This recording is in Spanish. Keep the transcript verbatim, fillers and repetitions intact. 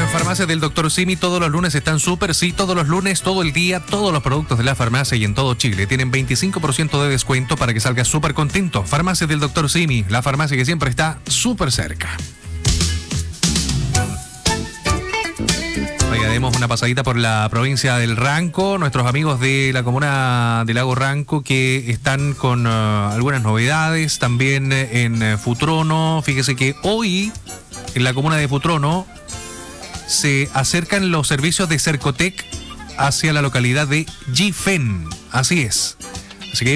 Farmacia del doctor Simi, todos los lunes están súper, sí, todos los lunes, todo el día, todos los productos de la farmacia y en todo Chile tienen veinticinco por ciento de descuento para que salgas súper contento. Farmacia del doctor Simi, la farmacia que siempre está súper cerca. Oiga, demos una pasadita por la provincia del Ranco, nuestros amigos de la comuna del Lago Ranco que están con uh, algunas novedades, también en uh, Futrono. Fíjese que hoy en la comuna de Futrono se acercan los servicios de Cercotec hacia la localidad de Gifén. Así es.